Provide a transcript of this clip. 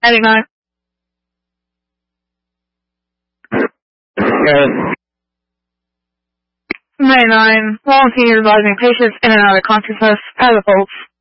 Heading 9. Good. May 9. Volunteer advising patients in and out of consciousness. Pilot bolts.